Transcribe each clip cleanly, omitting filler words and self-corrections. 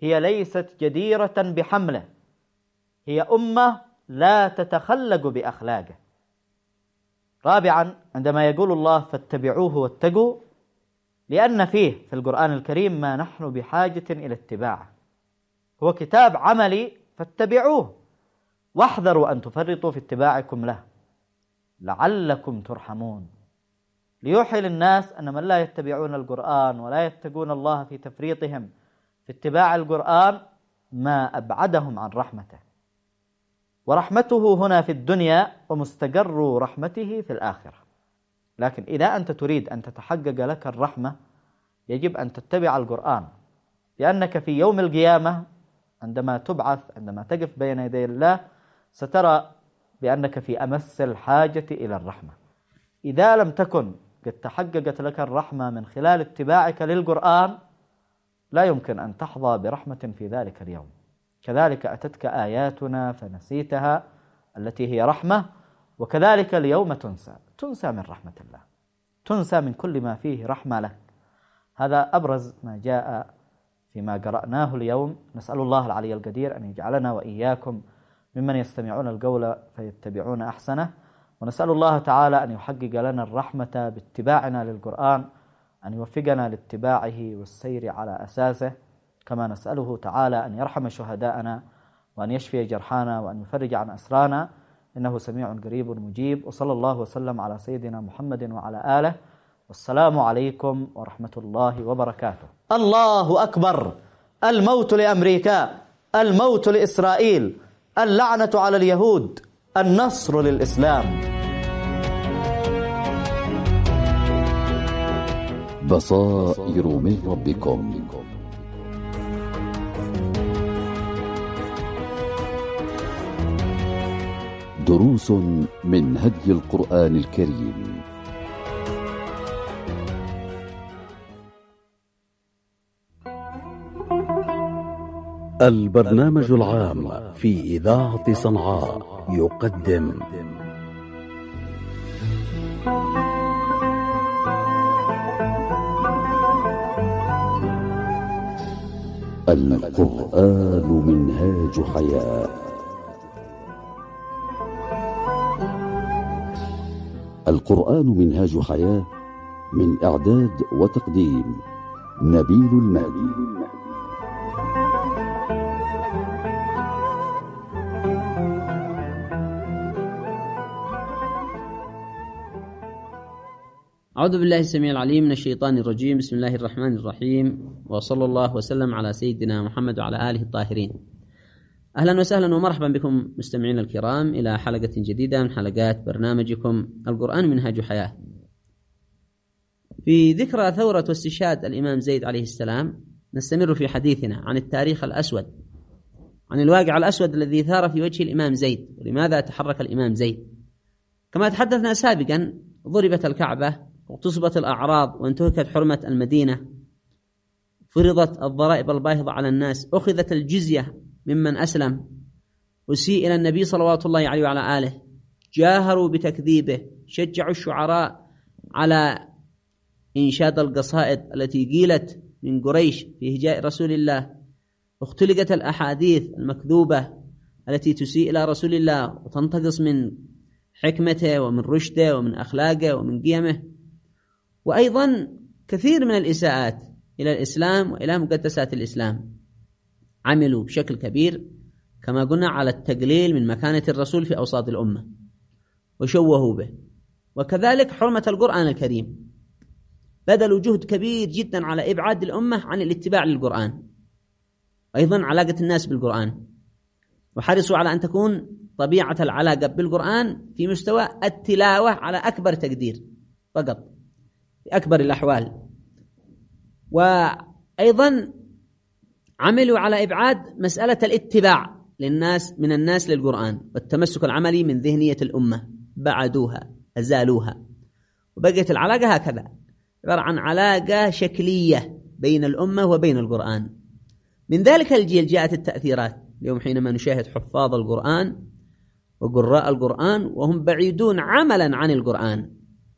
هي ليست جديرة بحمله، هي أمة لا تتخلق بأخلاقه. رابعا، عندما يقول الله فاتبعوه واتقوا، لأن فيه في القرآن الكريم ما نحن بحاجة إلى اتباعه، هو كتاب عملي فاتبعوه، واحذروا أن تفرطوا في اتباعكم له لعلكم ترحمون، ليوحي للناس أن من لا يتبعون القرآن ولا يتقون الله في تفريطهم في اتباع القرآن ما أبعدهم عن رحمته، ورحمته هنا في الدنيا ومستقر رحمته في الآخرة. لكن إذا أنت تريد أن تتحقق لك الرحمة يجب أن تتبع القرآن، لأنك في يوم القيامة عندما تبعث، عندما تقف بين يدي الله، سترى بأنك في أمس الحاجة إلى الرحمة. إذا لم تكن قد تحققت لك الرحمة من خلال اتباعك للقرآن لا يمكن أن تحظى برحمة في ذلك اليوم. كذلك أتتك آياتنا فنسيتها التي هي رحمة، وكذلك اليوم تنسى من رحمة الله، تنسى من كل ما فيه رحمة لك. هذا أبرز ما جاء فيما قرأناه اليوم. نسأل الله العلي القدير أن يجعلنا وإياكم ممن يستمعون القول فيتبعون أحسنه، ونسأل الله تعالى أن يحقق لنا الرحمة باتباعنا للقرآن، أن يوفقنا لاتباعه والسير على أساسه، كما نسأله تعالى أن يرحم شهداءنا وأن يشفي جرحانا وأن يفرج عن أسرانا، إنه سميع قريب مجيب. وصلى الله وسلم على سيدنا محمد وعلى آله، والسلام عليكم ورحمة الله وبركاته. الله أكبر. الموت لأمريكا، الموت لإسرائيل، اللعنة على اليهود، النصر للإسلام. بصائر من ربكم. دروس من هدي القرآن الكريم. البرنامج العام في إذاعة صنعاء يقدم القرآن منهاج حياة. القرآن منهاج حياة، من إعداد وتقديم نبيل المهدي. أعوذ بالله السميع العليم من الشيطان الرجيم. بسم الله الرحمن الرحيم، وصلى الله وسلم على سيدنا محمد وعلى آله الطاهرين. أهلا وسهلا ومرحبا بكم مستمعين الكرام إلى حلقة جديدة من حلقات برنامجكم القرآن منهاج حياة. في ذكرى ثورة واستشهاد الإمام زيد عليه السلام نستمر في حديثنا عن التاريخ الأسود، عن الواقع الأسود الذي ثار في وجه الإمام زيد، ولماذا تحرك الإمام زيد. كما تحدثنا سابقا، ضربت الكعبة واغتصبت الأعراض وانتهكت حرمة المدينة، فرضت الضرائب الباهظة على الناس، أخذت الجزية ممن أسلم، وسيء إلى النبي صلوات الله عليه وعلى آله، جاهروا بتكذيبه، شجعوا الشعراء على إنشاد القصائد التي قيلت من قريش في هجاء رسول الله، اختلقت الأحاديث المكذوبة التي تسيء إلى رسول الله وتنتقص من حكمته ومن رشده ومن أخلاقه ومن قيمه، وأيضا كثير من الإساءات إلى الإسلام وإلى مقدسات الإسلام. عملوا بشكل كبير كما قلنا على التقليل من مكانة الرسول في أوساط الأمة وشوهوا به، وكذلك حرمة القرآن الكريم، بذلوا جهد كبير جدا على إبعاد الأمة عن الاتباع للقرآن، أيضا علاقة الناس بالقرآن، وحرصوا على أن تكون طبيعة العلاقة بالقرآن في مستوى التلاوة على أكبر تقدير فقط في أكبر الأحوال. وأيضا عملوا على إبعاد مسألة الاتباع للناس من الناس للقرآن والتمسك العملي من ذهنية الأمة، بعدوها أزالوها، وبقيت العلاقة هكذا، عبارة عن علاقة شكلية بين الأمة وبين القرآن. من ذلك الجيل جاءت التأثيرات. اليوم حينما نشاهد حفاظ القرآن وقراء القرآن وهم بعيدون عملا عن القرآن،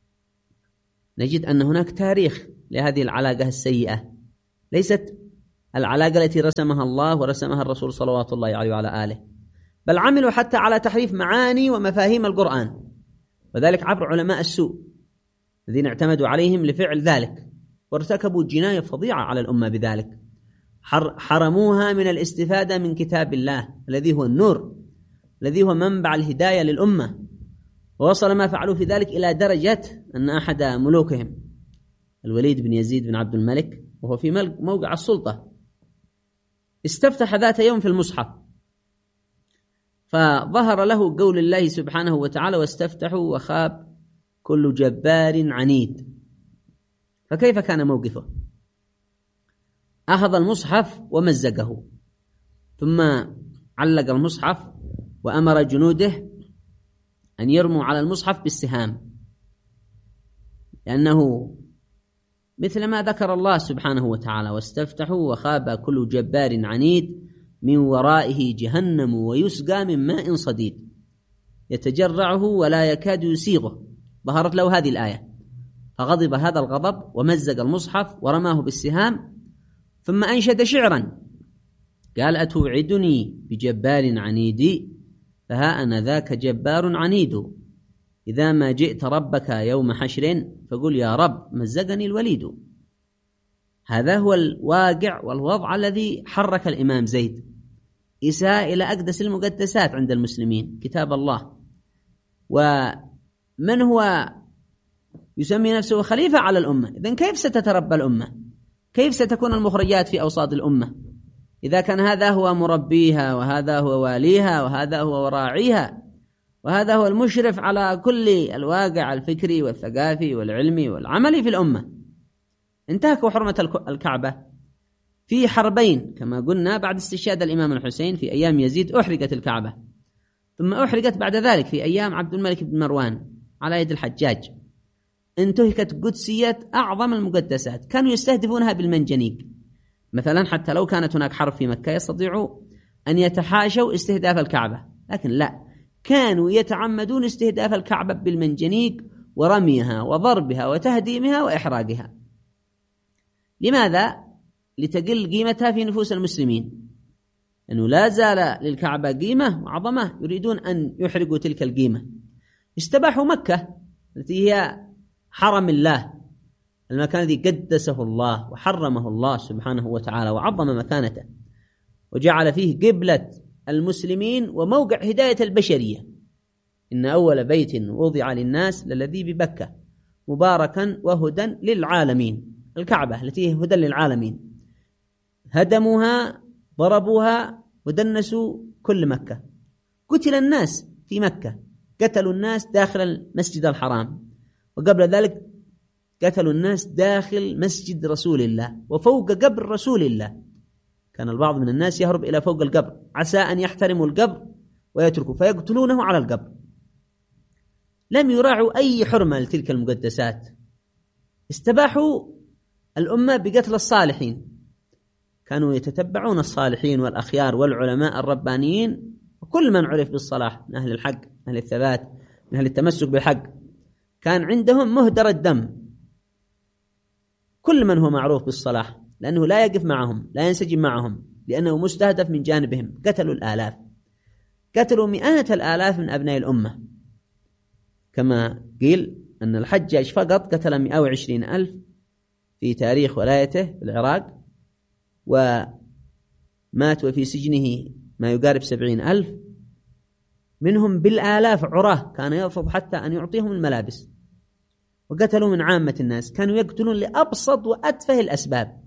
نجد أن هناك تاريخ لهذه العلاقة السيئة. ليست العلاقة التي رسمها الله ورسمها الرسول صلوات الله عليه وعلى آله، بل عملوا حتى على تحريف معاني ومفاهيم القرآن، وذلك عبر علماء السوء الذين اعتمدوا عليهم لفعل ذلك، وارتكبوا جناية فظيعة على الأمة بذلك. حرموها من الاستفادة من كتاب الله الذي هو النور، الذي هو منبع الهداية للأمة. ووصل ما فعلوا في ذلك إلى درجة أن أحد ملوكهم الوليد بن يزيد بن عبد الملك وهو في موقع السلطة استفتح ذات يوم في المصحف، فظهر له قول الله سبحانه وتعالى: واستفتحوا وخاب كل جبار عنيد. فكيف كان موقفه؟ أخذ المصحف ومزقه، ثم علق المصحف وأمر جنوده أن يرموا على المصحف بالسهام، لأنه مثل ما ذكر الله سبحانه وتعالى: واستفتحوا وخاب كل جبار عنيد من ورائه جهنم ويسقى من ماء صديد يتجرعه ولا يكاد يسيغه. ظهرت له هذه الآية، فغضب هذا الغضب ومزق المصحف ورماه بالسهام، ثم أنشد شعرا قال: أتوعدني بجبار عنيد فها أنا ذاك جبار عنيد، إذا ما جئت ربك يوم حشر فقل يا رب مزقني الوليد. هذا هو الواقع والوضع الذي حرك الإمام زيد إساءة إلى أقدس المقدسات عند المسلمين، كتاب الله. ومن هو يسمي نفسه خليفة على الأمة؟ إذن كيف ستتربى الأمة؟ كيف ستكون المخرجات في أوساط الأمة إذا كان هذا هو مربيها، وهذا هو واليها، وهذا هو راعيها، وهذا هو المشرف على كل الواقع الفكري والثقافي والعلمي والعملي في الأمة؟ انتهكوا حرمة الكعبة في حربين كما قلنا. بعد استشهاد الإمام الحسين في أيام يزيد أحرقت الكعبة، ثم أحرقت بعد ذلك في أيام عبد الملك بن مروان على يد الحجاج. انتهكت قدسية أعظم المقدسات، كانوا يستهدفونها بالمنجنيق مثلا، حتى لو كانت هناك حرب في مكة يستطيعوا أن يتحاشوا استهداف الكعبة، لكن لا، كانوا يتعمدون استهداف الكعبة بالمنجنيق ورميها وضربها وتهديمها وإحراقها. لماذا؟ لتقل قيمتها في نفوس المسلمين، أنه لا زال للكعبة قيمة وعظمة، يريدون أن يحرقوا تلك القيمة. استباحوا مكة التي هي حرم الله، المكان الذي قدسه الله وحرمه الله سبحانه وتعالى وعظم مكانته، وجعل فيه قبلة المسلمين وموقع هداية البشرية. إن أول بيت وضع للناس للذي ببكة مباركا وهدى للعالمين، الكعبة التي هي هدى للعالمين. هدموها، ضربوها، ودنسوا كل مكة. قتل الناس في مكة، قتلوا الناس داخل المسجد الحرام، وقبل ذلك قتلوا الناس داخل مسجد رسول الله وفوق قبر رسول الله. كان البعض من الناس يهرب إلى فوق القبر عسى أن يحترموا القبر ويتركوا، فيقتلونه على القبر. لم يراعوا أي حرمة لتلك المقدسات. استباحوا الأمة بقتل الصالحين، كانوا يتتبعون الصالحين والأخيار والعلماء الربانيين وكل من عرف بالصلاح من أهل الحق، من أهل الثبات، من أهل التمسك بالحق، كان عندهم مهدر الدم. كل من هو معروف بالصلاح، لأنه لا يقف معهم، لا ينسجم معهم، لأنه مستهدف من جانبهم. قتلوا الآلاف، قتلوا مئات الآلاف من أبناء الأمة، كما قيل أن الحجاج فقط قتل 120,000 في تاريخ ولايته في العراق، ومات وفي سجنه ما يقارب 70,000 منهم بالآلاف عراه، كان يرفض حتى أن يعطيهم الملابس. وقتلوا من عامة الناس، كانوا يقتلون لأبسط وأتفه الأسباب،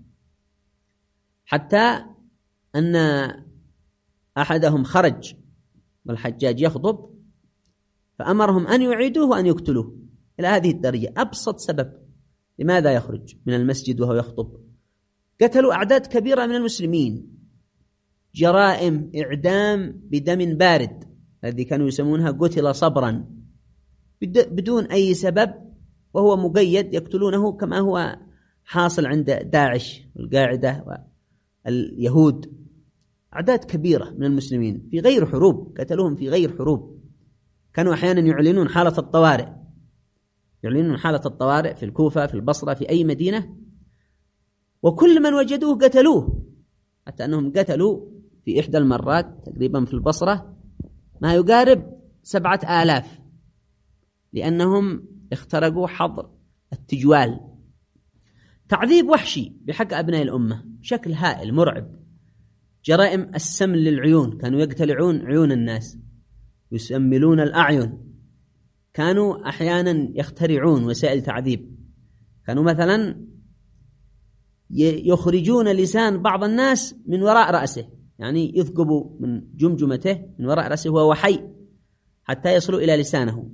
حتى أن أحدهم خرج والحجاج يخطب فأمرهم أن يعيدوه وأن يقتلوه. إلى هذه الدرجة، أبسط سبب لماذا يخرج من المسجد وهو يخطب. قتلوا أعداد كبيرة من المسلمين، جرائم إعدام بدم بارد الذي كانوا يسمونها قتل صبرا، بدون أي سبب وهو مقيد، يقتلونه كما هو حاصل عند داعش والقاعدة واليهود. أعداد كبيرة من المسلمين في غير حروب، قتلوهم في غير حروب. كانوا أحيانا يعلنون حالة الطوارئ، يعلنون حالة الطوارئ في الكوفة، في البصرة، في أي مدينة، وكل من وجدوه قتلوه. حتى أنهم قتلوا في إحدى المرات تقريبا في البصرة ما يقارب 7000 لأنهم اخترقوا حظر التجوال. تعذيب وحشي بحق أبناء الأمة بشكل هائل مرعب. جرائم السم للعيون، كانوا يقتلعون عيون الناس، يسملون الأعين، كانوا أحيانا يخترعون وسائل تعذيب. كانوا مثلا يخرجون لسان بعض الناس من وراء رأسه، يعني يثقبوا من جمجمته من وراء رأسه وهو حي حتى يصلوا إلى لسانه،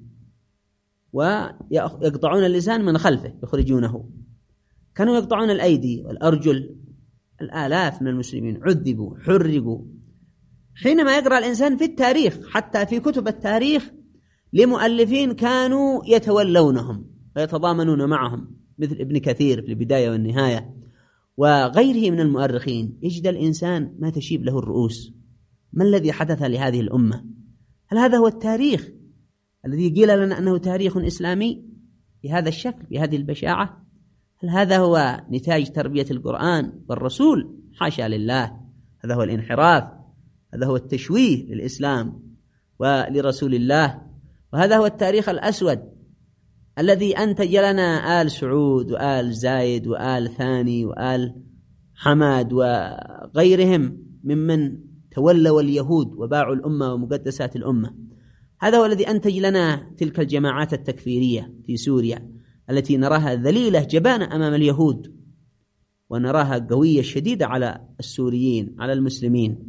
ويقطعون اللسان من خلفه يخرجونه. كانوا يقطعون الأيدي والأرجل. الآلاف من المسلمين عذبوا حرقوا. حينما يقرأ الإنسان في التاريخ، حتى في كتب التاريخ لمؤلفين كانوا يتولونهم ويتضامنون معهم مثل ابن كثير في البداية والنهاية وغيره من المؤرخين، يجد الإنسان ما تشيب له الرؤوس. ما الذي حدث لهذه الأمة؟ هل هذا هو التاريخ الذي قيل لنا أنه تاريخ إسلامي بهذا الشكل بهذه البشاعة؟ هل هذا هو نتاج تربية القرآن والرسول؟ حاشا لله، هذا هو الانحراف، هذا هو التشويه للإسلام ولرسول الله، وهذا هو التاريخ الأسود الذي أنتج لنا آل سعود وآل زايد وآل ثاني وآل حماد وغيرهم ممن تولوا اليهود وباعوا الأمة ومقدسات الأمة. هذا هو الذي أنتج لنا تلك الجماعات التكفيرية في سوريا التي نراها ذليلة جبانة أمام اليهود، ونراها قوية شديدة على السوريين على المسلمين.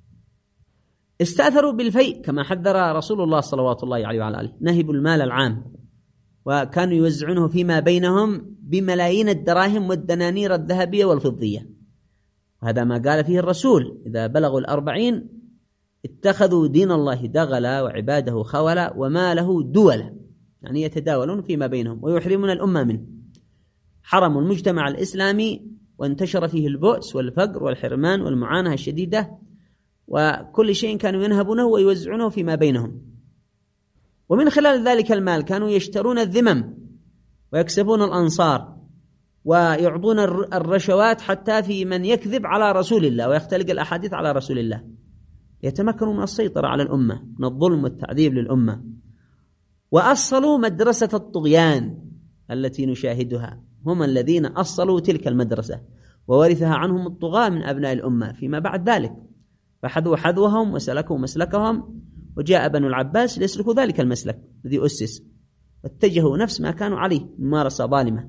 استأثروا بالفيء كما حذر رسول الله صلوات الله عليه وعلى آله، نهبوا المال العام وكانوا يوزعونه فيما بينهم بملايين الدراهم والدنانير الذهبية والفضية. وهذا ما قال فيه الرسول: إذا بلغوا 40 اتخذوا دين الله دغلا وعباده خولا وماله دولا، يعني يتداولون فيما بينهم ويحرمون الأمة منه. حرموا المجتمع الإسلامي وانتشر فيه البؤس والفقر والحرمان والمعاناة الشديدة، وكل شيء كانوا ينهبونه ويوزعونه فيما بينهم. ومن خلال ذلك المال كانوا يشترون الذمم ويكسبون الأنصار ويعطون الرشوات حتى في من يكذب على رسول الله ويختلق الأحاديث على رسول الله، يتمكنوا من السيطرة على الأمة، من الظلم والتعذيب للأمة. وأصلوا مدرسة الطغيان التي نشاهدها، هم الذين أصلوا تلك المدرسة وورثها عنهم الطغاة من أبناء الأمة فيما بعد ذلك، فحذوا حذوهم وسلكوا مسلكهم، وجاء بنو العباس ليسلكوا ذلك المسلك الذي أسس، واتجهوا نفس ما كانوا عليه ممارسة ظالمة.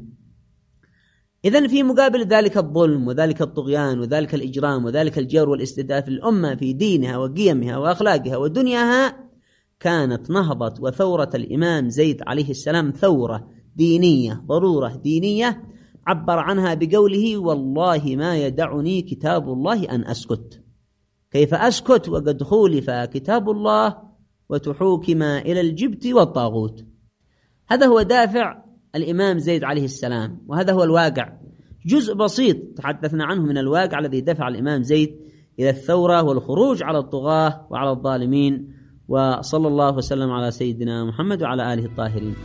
إذن في مقابل ذلك الظلم وذلك الطغيان وذلك الإجرام وذلك الجور والاستهداف للأمة في دينها وقيمها وأخلاقها ودنياها، كانت نهضة وثورة الإمام زيد عليه السلام ثورة دينية، ضرورة دينية، عبر عنها بقوله: والله ما يدعني كتاب الله أن أسكت. كيف أسكت وقد خولف كتاب الله وتحوكم إلى الجبت والطاغوت؟ هذا هو دافع الإمام زيد عليه السلام، وهذا هو الواقع. جزء بسيط تحدثنا عنه من الواقع الذي دفع الإمام زيد إلى الثورة والخروج على الطغاة وعلى الظالمين. وصلى الله وسلم على سيدنا محمد وعلى آله الطاهرين.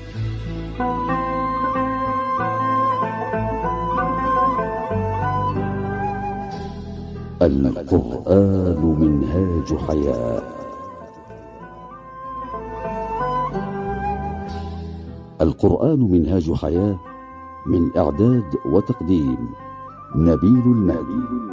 القرآن منهاج حياة. القرآن منهاج حياة، من إعداد وتقديم نبيل المالي.